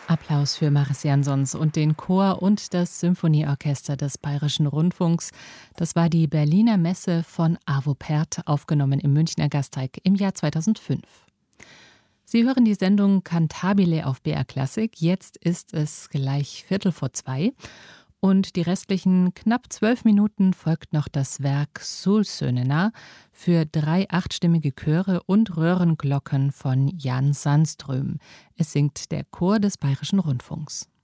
Applaus für Maris Jansons und den Chor und das Symphonieorchester des Bayerischen Rundfunks. Das war die Berliner Messe von Arvo Pärt, aufgenommen im Münchner Gasteig im Jahr 2005. Sie hören die Sendung Cantabile auf BR Klassik. Jetzt ist es gleich 1:15 und die restlichen knapp 12 Minuten folgt noch das Werk Solsönerna für 3 achtstimmige Chöre und Röhrenglocken von Jan Sandström. Es singt der Chor des Bayerischen Rundfunks.